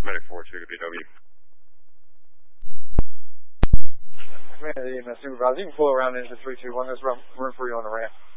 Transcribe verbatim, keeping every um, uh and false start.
Medic four two to B W. Command the E M S supervisor, you can pull around into three two one. There's room, room for you on the ramp.